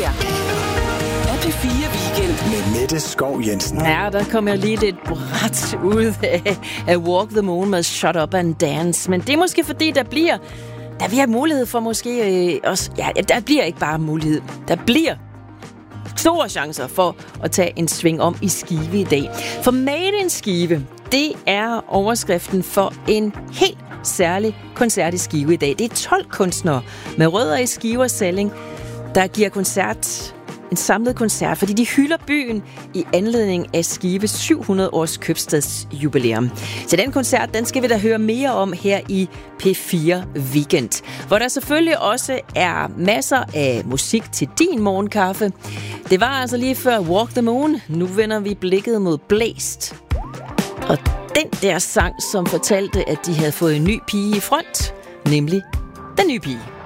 her er P4 Weekend med Mette Skov Jensen. Ja, der kom jeg lige lidt bræt ud af Walk the Moon med Shut Up and Dance. Men det er måske fordi, der bliver mulighed for måske også... Ja, der bliver ikke bare mulighed. Der bliver store chancer for at tage en sving om i Skive i dag. For Made in Skive, det er overskriften for en helt særlig koncert i Skive i dag. Det er 12 kunstnere med rødder i Skive og Salling, der giver en samlet koncert, fordi de hylder byen i anledning af Skives 700-års købstadsjubilæum. Så den koncert, den skal vi da høre mere om her i P4 Weekend, hvor der selvfølgelig også er masser af musik til din morgenkaffe. Det var altså lige før Walk the Moon. Nu vender vi blikket mod Blæst. Og den der sang, som fortalte, at de havde fået en ny pige i front, nemlig Den Nye Pige.